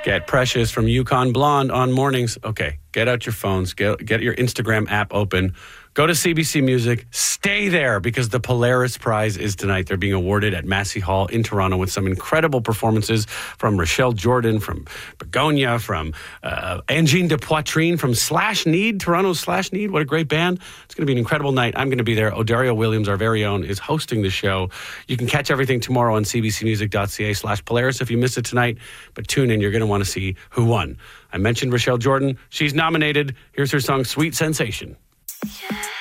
Get Precious from Yukon Blonde on mornings. Okay, get out your phones. Get your Instagram app open. Go to CBC Music. Stay there because the Polaris Prize is tonight. They're being awarded at Massey Hall in Toronto with some incredible performances from Rochelle Jordan, from Begonia, from Angine de Poitrine, from Slash Need, Toronto's Slash Need. What a great band. It's going to be an incredible night. I'm going to be there. Odario Williams, our very own, is hosting the show. You can catch everything tomorrow on cbcmusic.ca/Polaris if you missed it tonight. But tune in. You're going to want to see who won. I mentioned Rochelle Jordan. She's nominated. Here's her song, Sweet Sensation. Yeah.